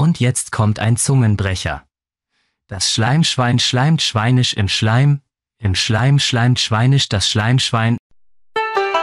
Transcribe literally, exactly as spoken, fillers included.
Und jetzt kommt ein Zungenbrecher. Das Schleimschwein schleimt schweinisch im Schleim, im Schleim schleimt schweinisch das Schleimschwein